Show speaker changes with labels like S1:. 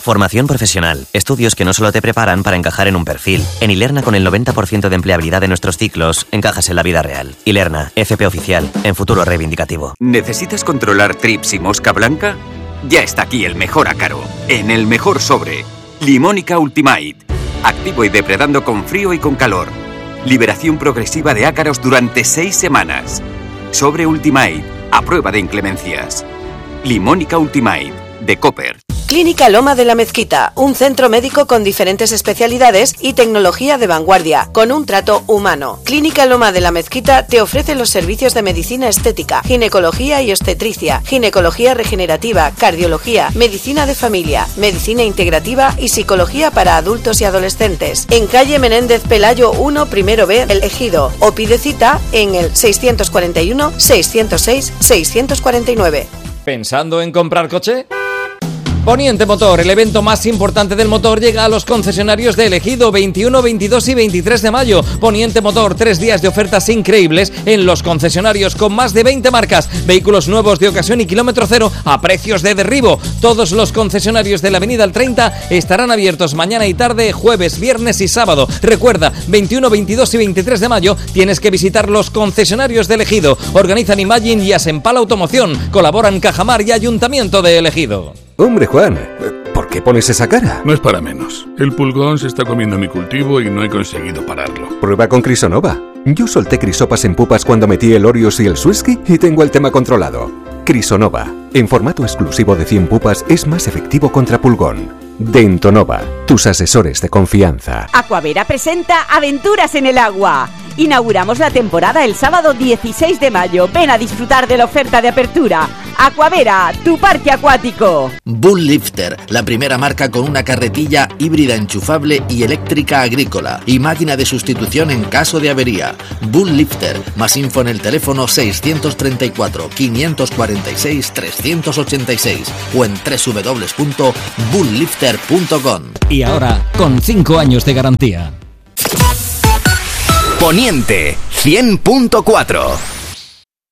S1: Formación profesional. Estudios que no solo te preparan para encajar en un perfil. En Ilerna, con el 90% de empleabilidad de nuestros ciclos, encajas en la vida real. Ilerna, FP oficial, en futuro reivindicativo.
S2: ¿Necesitas controlar trips y mosca blanca? Ya está aquí el mejor ácaro, en el mejor sobre. Limónica Ultimate. Activo y depredando con frío y con calor. Liberación progresiva de ácaros durante 6 semanas. Sobre Ultimate, a prueba de inclemencias. Limónica Ultimate, de Copper.
S3: Clínica Loma de la Mezquita, un centro médico con diferentes especialidades y tecnología de vanguardia, con un trato humano. Clínica Loma de la Mezquita te ofrece los servicios de medicina estética, ginecología y obstetricia, ginecología regenerativa, cardiología, medicina de familia, medicina integrativa y psicología para adultos y adolescentes. En calle Menéndez Pelayo 1, primero B, El Ejido, o pide cita en el 641 606 649.
S4: ¿Pensando en comprar coche? Poniente Motor, el evento más importante del motor, llega a los concesionarios de El Ejido 21, 22 y 23 de mayo. Poniente Motor, 3 días de ofertas increíbles en los concesionarios con más de 20 marcas, vehículos nuevos de ocasión y kilómetro cero a precios de derribo. Todos los concesionarios de la Avenida El 30 estarán abiertos mañana y tarde, jueves, viernes y sábado. Recuerda, 21, 22 y 23 de mayo tienes que visitar los concesionarios de El Ejido. Organizan Imagine y Asempal Automoción. Colaboran Cajamar y Ayuntamiento de El Ejido.
S5: Hombre, Juan, ¿por qué pones esa cara?
S6: No es para menos. El pulgón se está comiendo mi cultivo y no he conseguido pararlo.
S5: Prueba con Crisonova. Yo solté crisopas en pupas cuando metí el Orius y el Swisky y tengo el tema controlado. Crisonova, en formato exclusivo de 100 pupas, es más efectivo contra pulgón. Dentonova, tus asesores de confianza.
S7: Aquavera presenta Aventuras en el Agua. Inauguramos la temporada el sábado 16 de mayo. Ven a disfrutar de la oferta de apertura. Aquavera, tu parque acuático.
S8: Bull Lifter, la primera marca con una carretilla híbrida enchufable y eléctrica agrícola y máquina de sustitución en caso de avería. Bull Lifter, más info en el teléfono 634 546 386 o en www.bulllifter.com.
S4: Y ahora, con 5 años de garantía.
S2: Poniente 100.4.